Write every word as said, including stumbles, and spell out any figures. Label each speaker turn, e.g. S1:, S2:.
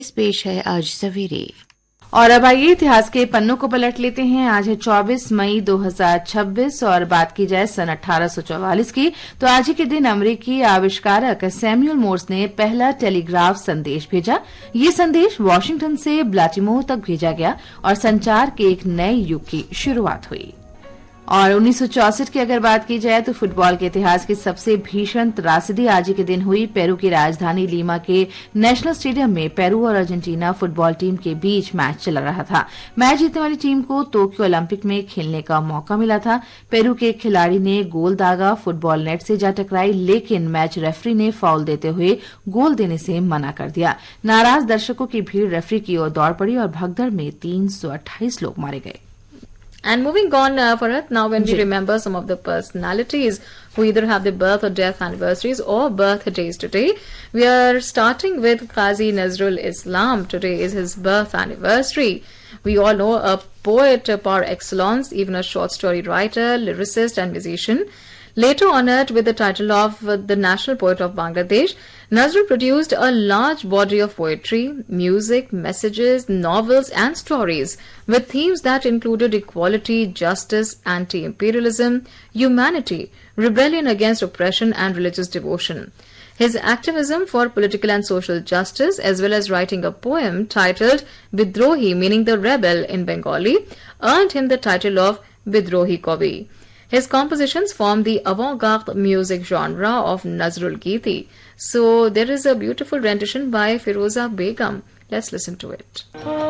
S1: पेश है आज सवेरे। और अब आइए इतिहास के पन्नों को पलट लेते हैं। आज है चौबीस मई दो हज़ार छब्बीस और बात की जाए सन अठारह सौ चौवालीस की, तो आज ही के दिन अमेरिकी आविष्कारक सैमुअल मोर्स ने पहला टेलीग्राफ संदेश भेजा। ये संदेश वॉशिंगटन से बाल्टीमोर तक भेजा गया और संचार के एक नए युग की शुरुआत हुई। और उन्नीस सौ चौसठ की अगर बात की जाए तो फुटबॉल के इतिहास की सबसे भीषण त्रासदी आज ही के दिन हुई। पेरू की राजधानी लीमा के नेशनल स्टेडियम में पेरू और अर्जेंटीना फुटबॉल टीम के बीच मैच चल रहा था। मैच जीतने वाली टीम को टोक्यो ओलंपिक में खेलने का मौका मिला था। पेरू के एक खिलाड़ी ने गोल दागा, फुटबॉल नेट से जा टकराई, लेकिन मैच रेफरी ने फाउल देते हुए गोल देने से मना कर दिया। नाराज दर्शकों की भीड़ रेफरी की ओर दौड़ पड़ी और भगदड़ में तीन सौ अट्ठाईस लोग मारे गए।
S2: And moving on, uh, Farhat, now when we remember some of the personalities who either have their birth or death anniversaries or birthdays today, we are starting with Qazi Nazrul Islam. Today is his birth anniversary. We all know a poet par excellence, even a short story writer, lyricist and musician. Later honored with the title of the National Poet of Bangladesh, Nazrul produced a large body of poetry, music, messages, novels and stories with themes that included equality, justice, anti-imperialism, humanity, rebellion against oppression and religious devotion. His activism for political and social justice, as well as writing a poem titled Bidrohi, meaning the rebel in Bengali, earned him the title of Bidrohi Kavi. His compositions form the avant-garde music genre of Nazrul Geeti. So there is a beautiful rendition by Firoza Begum. Let's listen to it.